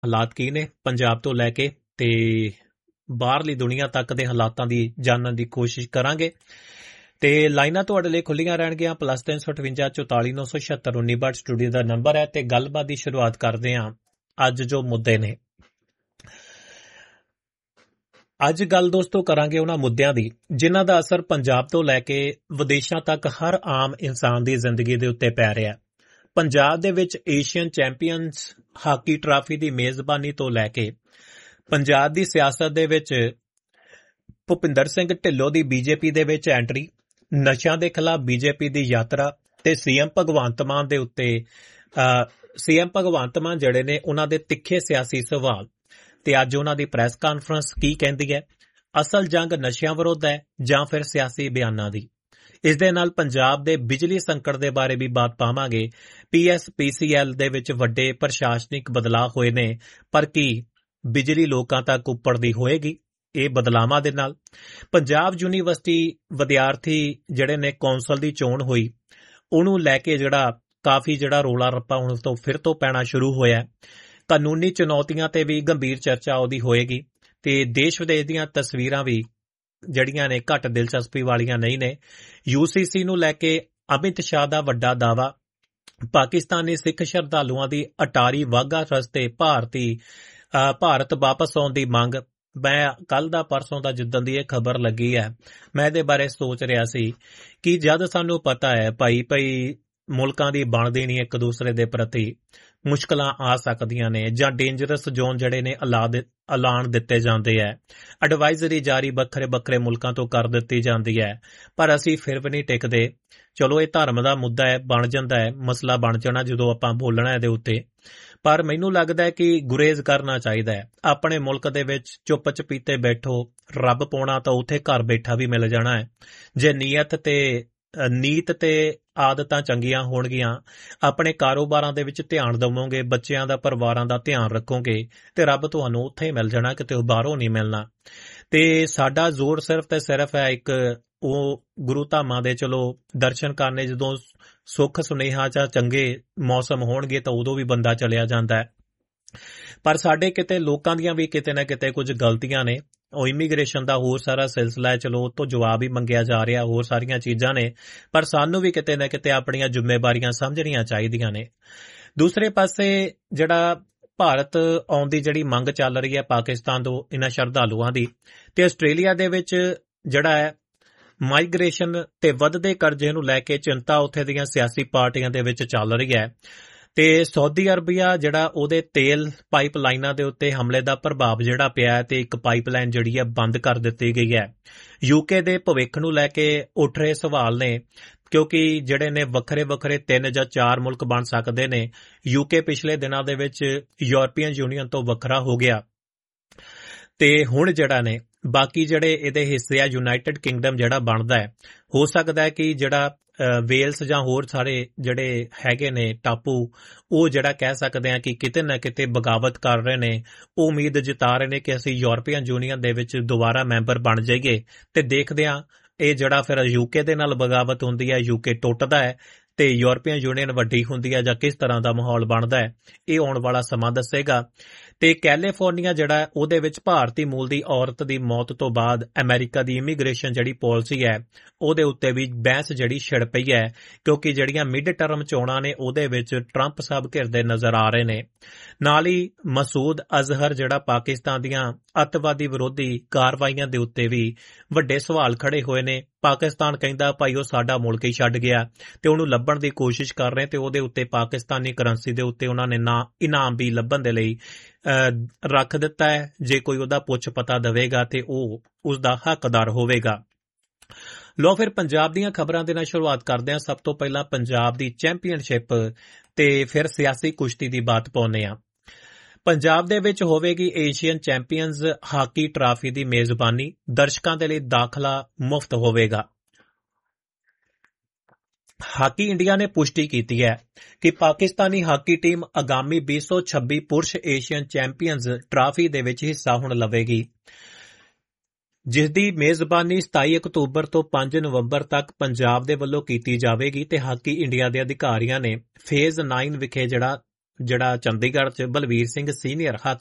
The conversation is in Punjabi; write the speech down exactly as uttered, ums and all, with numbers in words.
ਹਾਲਾਤ ਕੀ ਨੇ ਪੰਜਾਬ ਤੋਂ ਲੈ ਕੇ ਤੇ ਬਾਹਰਲੀ ਦੁਨੀਆ ਤੱਕ ਦੇ ਹਾਲਾਤਾਂ ਦੀ ਜਾਣਨ ਦੀ ਕੋਸ਼ਿਸ਼ ਕਰਾਂਗੇ। ਤੇ ਲਾਈਨਾਂ ਤੁਹਾਡੇ ਲਈ ਖੁੱਲੀਆਂ ਰਹਿਣਗੀਆਂ ਪਲੱਸ ਤਿੰਨ ਸੌ ਅਠਵੰਜਾ ਚੁਤਾਲੀ ਨੌ ਸੌ ਛਿਅੱਤਰ ਉੱਨੀ ਬਾਹਠ ਸਟੂਡੀਓ ਦਾ ਨੰਬਰ ਹੈ। ਤੇ ਗੱਲਬਾਤ ਦੀ ਸ਼ੁਰੂਆਤ ਕਰਦੇ ਹਾਂ। ਅੱਜ ਜੋ ਮੁੱਦੇ ਨੇ, ਅੱਜ ਗੱਲ ਦੋਸਤੋ ਕਰਾਂਗੇ ਉਹਨਾਂ ਮੁੱਦਿਆਂ ਦੀ ਜਿਨ੍ਹਾਂ ਦਾ ਅਸਰ ਪੰਜਾਬ ਤੋਂ ਲੈ ਕੇ ਵਿਦੇਸ਼ਾਂ ਤੱਕ ਹਰ ਆਮ ਇਨਸਾਨ ਦੀ ਜ਼ਿੰਦਗੀ ਦੇ ਉੱਤੇ ਪੈ ਰਿਹਾ। ਪੰਜਾਬ ਦੇ ਵਿੱਚ ਏਸ਼ੀਅਨ ਚੈਂਪੀਅਨਸ ਹਾਕੀ ਟਰਾਫੀ ਦੀ ਮੇਜ਼ਬਾਨੀ ਤੋਂ ਲੈ ਕੇ ਪੰਜਾਬ ਦੀ ਸਿਆਸਤ ਦੇ ਵਿੱਚ ਭੁਪਿੰਦਰ ਸਿੰਘ ਢਿੱਲੋਂ ਦੀ ਬੀਜੇਪੀ ਦੇ ਵਿੱਚ ਐਂਟਰੀ, ਨਸ਼ਿਆਂ ਦੇ ਖਿਲਾਫ ਬੀਜੇਪੀ ਦੀ ਯਾਤਰਾ ਤੇ ਸੀਐਮ ਭਗਵੰਤ ਮਾਨ ਦੇ ਉੱਤੇ ਸੀਐਮ ਭਗਵੰਤ ਮਾਨ ਜਿਹੜੇ ਨੇ ਉਹਨਾਂ ਦੇ ਤਿੱਖੇ ਸਿਆਸੀ ਸਵਾਲ ਤੇ ਅੱਜ ਉਹਨਾਂ ਦੀ ਪ੍ਰੈਸ ਕਾਨਫਰੰਸ ਕੀ ਕਹਿੰਦੀ ਹੈ, ਅਸਲ ਜੰਗ ਨਸ਼ਿਆਂ ਵਿਰੁੱਧ ਹੈ ਜਾਂ ਫਿਰ ਸਿਆਸੀ ਬਿਆਨਾਂ ਦੀ। ਇਸ ਦੇ ਨਾਲ ਪੰਜਾਬ ਦੇ ਬਿਜਲੀ ਸੰਕਟ ਦੇ ਬਾਰੇ ਵੀ ਬਾਤ ਪਾਵਾਂਗੇ। ਪੀਐਸਪੀਸੀਐਲ ਦੇ ਵਿੱਚ ਵੱਡੇ ਪ੍ਰਸ਼ਾਸਨਿਕ ਬਦਲਾਅ ਹੋਏ ਨੇ, ਪਰ ਕੀ ਬਿਜਲੀ ਲੋਕਾਂ ਤੱਕ ਉੱਪਰਦੀ ਹੋਏਗੀ ਇਹ ਬਦਲਾਵਾਂ ਦੇ ਨਾਲ? ਪੰਜਾਬ ਯੂਨੀਵਰਸਿਟੀ ਵਿਦਿਆਰਥੀ ਜਿਹੜੇ ਨੇ ਕੌਂਸਲ ਦੀ ਚੋਣ ਹੋਈ ਉਹਨੂੰ ਲੈ ਕੇ ਜਿਹੜਾ ਕਾਫੀ ਜਿਹੜਾ ਰੋਲਾ ਰੱਪਾ ਹੁਣ ਤੋਂ ਫਿਰ ਤੋਂ ਪੈਣਾ ਸ਼ੁਰੂ ਹੋਇਆ। ਕਾਨੂੰਨੀ ਚੁਣੌਤੀਆਂ ਤੇ ਵੀ ਗੰਭੀਰ ਚਰਚਾ ਉਹਦੀ ਹੋਏਗੀ ਤੇ ਦੇਸ਼ ਵਿਦੇਸ਼ ਦੀਆਂ ਤਸਵੀਰਾਂ ਵੀ ਜਿਹੜੀਆਂ ਨੇ ਘੱਟ ਦਿਲਚਸਪੀ ਵਾਲੀਆਂ ਨਹੀਂ ਨੇ। ਯੂਸੀਸੀ ਨੂੰ ਲੈ ਕੇ ਅਮਿਤ ਸ਼ਾਹ ਦਾ ਵੱਡਾ ਦਾਅਵਾ, ਪਾਕਿਸਤਾਨੀ ਸਿੱਖ ਸ਼ਰਧਾਲੂਆਂ ਦੀ ਅਟਾਰੀ ਵਾਹਗਾ ਰਸਤੇ ਭਾਰਤੀ ਭਾਰਤ ਵਾਪਸ ਆਉਣ ਦੀ ਮੰਗ। ਮੈਂ ਕੱਲ ਦਾ ਪਰਸੋਂ ਦਾ ਜਿੱਦਣ ਦੀ ਇਹ ਖਬਰ ਲੱਗੀ ਹੈ ਮੈਂ ਇਹਦੇ ਬਾਰੇ ਸੋਚ ਰਿਹਾ ਸੀ ਕਿ ਜਦ ਸਾਨੂੰ ਪਤਾ ਹੈ ਭਾਈ ਭਾਈ ਮੁਲਕਾਂ ਦੀ ਬਣਦੀ ਨਹੀਂ ਇੱਕ ਦੂਸਰੇ ਦੇ ਪ੍ਰਤੀ, ਮੁਸ਼ਕਲਾਂ ਆ ਸਕਦੀਆਂ ਨੇ ਜਾਂ ਡੇਂਜਰਸ ਜ਼ੋਨ ਜਿਹੜੇ ਨੇ ਐਲਾਨ ਦਿੱਤੇ ਜਾਂਦੇ ਹੈ, ਐਡਵਾਈਜ਼ਰੀ ਜਾਰੀ ਵੱਖਰੇ ਵੱਖਰੇ ਮੁਲਕਾਂ ਤੋਂ ਕਰ ਦਿੱਤੀ ਜਾਂਦੀ ਹੈ, ਪਰ ਅਸੀਂ ਫਿਰ ਵੀ ਨਹੀਂ ਟਿਕਦੇ। ਚਲੋ ਇਹ ਧਰਮ ਦਾ ਮੁੱਦਾ ਹੈ, ਬਣ ਜਾਂਦਾ ਹੈ, ਮਸਲਾ ਬਣ ਜਾਣਾ ਜਦੋਂ ਆਪਾਂ ਬੋਲਣਾ ਇਹਦੇ ਉੱਤੇ, ਪਰ ਮੈਨੂੰ ਲੱਗਦਾ ਹੈ ਕਿ ਗੁਰੇਜ਼ ਕਰਨਾ ਚਾਹੀਦਾ ਹੈ। ਆਪਣੇ ਮੁਲਕ ਦੇ ਵਿੱਚ ਚੁੱਪ ਚਪੀਤੇ ਬੈਠੋ, ਰੱਬ ਪਾਉਣਾ ਤਾਂ ਉੱਥੇ ਘਰ ਬੈਠਾ ਵੀ ਮਿਲ ਜਾਣਾ ਹੈ। ਜੇ ਨੀਅਤ ਤੇ ਨੀਤ ਤੇ ਆਦਤਾਂ ਚੰਗੀਆਂ ਹੋਣਗੀਆਂ, ਆਪਣੇ ਕਾਰੋਬਾਰਾਂ ਦੇ ਵਿੱਚ ਧਿਆਨ ਦੇਵੋਗੇ, ਬੱਚਿਆਂ ਦਾ ਪਰਿਵਾਰਾਂ ਦਾ ਧਿਆਨ ਰੱਖੋਗੇ ਤੇ ਰੱਬ ਤੁਹਾਨੂੰ ਉੱਥੇ ਹੀ ਮਿਲ ਜਾਣਾ, ਕਿਤੇ ਉਹ ਬਾਹਰੋਂ ਨਹੀਂ ਮਿਲਣਾ। ਤੇ ਸਾਡਾ ਜ਼ੋਰ ਸਿਰਫ ਤੇ ਸਿਰਫ ਹੈ ਇੱਕ ਉਹ ਗੁਰੂ ਧਾਮਾਂ ਦੇ ਚਲੋ ਦਰਸ਼ਨ ਕਰਨੇ, ਜਦੋਂ ਸੁੱਖ ਸੁਨੇਹਾ ਜਾਂ ਚੰਗੇ ਮੌਸਮ ਹੋਣਗੇ ਤਾਂ ਉਦੋਂ ਵੀ ਬੰਦਾ ਚਲਿਆ ਜਾਂਦਾ ਹੈ। ਪਰ ਸਾਡੇ ਕਿਤੇ ਲੋਕਾਂ ਦੀਆਂ ਵੀ ਕਿਤੇ ਨਾ ਕਿਤੇ ਕੁਝ ਗਲਤੀਆਂ ਨੇ। ਉਹ ਇਮੀਗ੍ਰੇਸ਼ਨ ਦਾ ਹੋਰ ਸਾਰਾ ਸਿਲਸਿਲਾ ਹੈ, ਚਲੋ ਉਹ ਤੋਂ ਜਵਾਬ ਹੀ ਮੰਗਿਆ ਜਾ ਰਿਹਾ, ਹੋਰ ਸਾਰੀਆਂ ਚੀਜ਼ਾਂ ਨੇ, ਪਰ ਸਾਨੂੰ ਵੀ ਕਿਤੇ ਨਾ ਕਿਤੇ ਆਪਣੀਆਂ ਜ਼ਿੰਮੇਵਾਰੀਆਂ ਸਮਝਣੀਆਂ ਚਾਹੀਦੀਆਂ ਨੇ। ਦੂਸਰੇ ਪਾਸੇ ਜਿਹੜਾ ਭਾਰਤ ਆਉਣ ਦੀ ਜਿਹੜੀ ਮੰਗ ਚੱਲ ਰਹੀ ਹੈ ਪਾਕਿਸਤਾਨ ਤੋਂ ਇਹਨਾਂ ਸ਼ਰਧਾਲੂਆਂ ਦੀ, ਤੇ ਆਸਟ੍ਰੇਲੀਆ ਦੇ ਵਿੱਚ ਜਿਹੜਾ ਹੈ ਮਾਈਗ੍ਰੇਸ਼ਨ ਤੇ ਵੱਧਦੇ ਕਰਜ਼ੇ ਨੂੰ ਲੈ ਕੇ ਚਿੰਤਾ ਉੱਥੇ ਦੀਆਂ ਸਿਆਸੀ ਪਾਰਟੀਆਂ ਦੇ ਵਿੱਚ ਚੱਲ ਰਹੀ ਹੈ। ਤੇ ਸਾਊਦੀ ਅਰਬੀਆ ਜਿਹੜਾ ਉਹਦੇ ਤੇਲ ਪਾਈਪ ਲਾਈਨਾਂ ਦੇ ਉੱਤੇ ਹਮਲੇ ਦਾ ਪ੍ਰਭਾਵ ਜਿਹੜਾ ਪਿਆ ਹੈ ਤੇ ਇੱਕ ਪਾਈਪਲਾਈਨ ਜਿਹੜੀ ਹੈ ਬੰਦ ਕਰ ਦਿੱਤੀ ਗਈ ਹੈ। ਯੂਕੇ ਦੇ ਭਵਿੱਖ ਨੂੰ ਲੈ ਕੇ ਉੱਠ ਰਹੇ ਸਵਾਲ ਨੇ, ਕਿਉਂਕਿ ਜਿਹੜੇ ਨੇ ਵੱਖਰੇ ਵੱਖਰੇ ਤਿੰਨ ਜਾਂ ਚਾਰ ਮੁਲਕ ਬਣ ਸਕਦੇ ਨੇ। ਯੂਕੇ ਪਿਛਲੇ ਦਿਨਾਂ ਦੇ ਵਿੱਚ ਯੂਰਪੀਅਨ ਯੂਨੀਅਨ ਤੋਂ ਵੱਖਰਾ ਹੋ ਗਿਆ ਤੇ ਹੁਣ ਜਿਹੜਾ ਨੇ ਬਾਕੀ ਜਿਹੜੇ ਇਹਦੇ ਹਿੱਸੇ ਆ ਯੂਨਾਈਟਿਡ ਕਿੰਗਡਮ ਜਿਹੜਾ ਬਣਦਾ ਹੈ, ਹੋ ਸਕਦਾ ਹੈ ਕਿ ਜਿਹੜਾ ਵੇਲਸ ਜਾਂ ਹੋਰ ਸਾਰੇ ਜਿਹੜੇ ਹੈਗੇ ਨੇ ਟਾਪੂ, ਉਹ ਜਿਹੜਾ ਕਹਿ ਸਕਦੇ ਆ ਕਿ ਕਿਤੇ ਨਾ ਕਿਤੇ ਬਗਾਵਤ ਕਰ ਰਹੇ ਨੇ, ਉਹ ਉਮੀਦ ਜਤਾ ਰਹੇ ਨੇ ਕਿ ਅਸੀਂ ਯੂਰਪੀਅਨ ਯੂਨੀਅਨ ਦੇ ਵਿੱਚ ਦੁਬਾਰਾ ਮੈਂਬਰ ਬਣ ਜਾਈਏ। ਤੇ ਦੇਖਦੇ ਆ ਇਹ ਜਿਹੜਾ ਫਿਰ ਯੂਕੇ ਦੇ ਨਾਲ ਬਗਾਵਤ ਹੁੰਦੀ ਹੈ, ਯੂਕੇ ਟੁੱਟਦਾ ਹੈ ਤੇ ਯੂਰਪੀਅਨ ਯੂਨੀਅਨ ਵੱਡੀ ਹੁੰਦੀ ਹੈ ਜਾਂ ਕਿਸ ਤਰ੍ਹਾਂ ਦਾ ਮਾਹੌਲ ਬਣਦਾ ਹੈ, ਇਹ ਆਉਣ ਵਾਲਾ ਸਮਾਂ ਦੱਸੇਗਾ। ਤੇ ਕੈਲੀਫੋਰਨੀਆ ਜਿਹੜਾ ਉਹਦੇ ਵਿੱਚ ਭਾਰਤੀ ਮੂਲ ਦੀ ਔਰਤ ਦੀ ਮੌਤ ਤੋਂ ਬਾਅਦ ਅਮਰੀਕਾ ਦੀ ਇਮੀਗ੍ਰੇਸ਼ਨ ਜਿਹੜੀ ਪਾਲਿਸੀ ਹੈ ਉਹਦੇ ਉੱਤੇ ਵੀ ਬਹਿਸ ਜਿਹੜੀ ਛਿੜ ਪਈ ਹੈ, ਕਿਉਂਕਿ ਜਿਹੜੀਆਂ ਮਿਡ ਟਰਮ ਚੋਣਾਂ ਨੇ ਉਹਦੇ ਵਿੱਚ ਟਰੰਪ ਸਾਹਿਬ ਘਿਰਦੇ ਨਜ਼ਰ ਆ ਰਹੇ ਨੇ। ਨਾਲ ਹੀ ਮਸੂਦ ਅਜ਼ਹਰ ਜਿਹੜਾ ਪਾਕਿਸਤਾਨ ਦੀਆਂ ਅੱਤਵਾਦੀ ਵਿਰੋਧੀ ਕਾਰਵਾਈਆਂ ਦੇ ਉੱਤੇ ਵੀ ਵੱਡੇ ਸਵਾਲ ਖੜੇ ਹੋਏ ਨੇ। ਪਾਕਿਸਤਾਨ ਕਹਿੰਦਾ ਭਾਈ ਉਹ ਸਾਡਾ ਮੁਲਕ ਹੀ ਛੱਡ ਗਿਆ ਤੇ ਉਹਨੂੰ ਲੱਭਣ ਦੀ ਕੋਸ਼ਿਸ਼ ਕਰ ਰਹੇ ਤੇ ਉਹਦੇ ਉੱਤੇ ਪਾਕਿਸਤਾਨੀ ਕਰੰਸੀ ਦੇ ਉੱਤੇ ਉਹਨਾਂ ਨੇ ਨਾ ਇਨਾਮ ਵੀ ਲੱਭਣ ਦੇ ਲਈ ਰੱਖ ਦਿੱਤਾ ਹੈ। ਜੇ ਕੋਈ ਉਹਦਾ ਪੁੱਛ ਪਤਾ ਦੇਵੇਗਾ ਤੇ ਉਹ ਉਸਦਾ ਹੱਕਦਾਰ ਹੋਵੇਗਾ। ਲੋ ਫਿਰ ਪੰਜਾਬ ਦੀਆਂ ਖਬਰਾਂ ਦੇ ਨਾਲ ਸ਼ੁਰੂਆਤ ਕਰਦੇ ਹਾਂ। ਸਭ ਤੋਂ ਪਹਿਲਾਂ ਪੰਜਾਬ ਦੀ ਚੈਂਪੀਅਨਸ਼ਿਪ ਤੇ ਫਿਰ ਸਿਆਸੀ ਕੁਸ਼ਤੀ ਦੀ ਬਾਤ ਪਾਉਂਦੇ ਹਾਂ। ਪੰਜਾਬ ਦੇ ਵਿੱਚ ਹੋਵੇਗੀ ਏਸ਼ੀਅਨ ਚੈਂਪੀਅਨਜ਼ ਹਾਕੀ ਟਰਾਫੀ ਦੀ ਮੇਜ਼ਬਾਨੀ, ਦਰਸ਼ਕਾਂ ਦੇ ਲਈ ਦਾਖਲਾ ਮੁਫਤ ਹੋਵੇਗਾ। ਹਾਕੀ ਇੰਡੀਆ ਨੇ ਪੁਸ਼ਟੀ ਕੀਤੀ ਹੈ ਕਿ ਪਾਕਿਸਤਾਨੀ ਹਾਕੀ ਟੀਮ ਆਗਾਮੀ ਵੀਹ ਸੌ ਛੱਬੀ ਪੁਰਸ਼ ਏਸ਼ੀਅਨ ਚੈਂਪੀਅਨਜ਼ ਟਰਾਫੀ ਦੇ ਵਿੱਚ ਹਿੱਸਾ ਹੁਣ ਲਵੇਗੀ, ਜਿਸ ਦੀ ਮੇਜ਼ਬਾਨੀ ਸਤਾਈ ਅਕਤੂਬਰ ਤੋਂ ਪੰਜ ਨਵੰਬਰ ਤੱਕ ਪੰਜਾਬ ਦੇ ਵੱਲੋਂ ਕੀਤੀ ਜਾਵੇਗੀ। ਤੇ ਹਾਕੀ ਇੰਡੀਆ ਦੇ ਅਧਿਕਾਰੀਆਂ ਨੇ ਫੇਜ਼ ਨੌ ਵਿਖੇ ਜਿਹੜਾ ਜਿਹੜਾ ਚੰਡੀਗੜ੍ਹ 'ਚ ਬਲਵੀਰ ਸਿੰਘ ਸੀਨੀਅਰ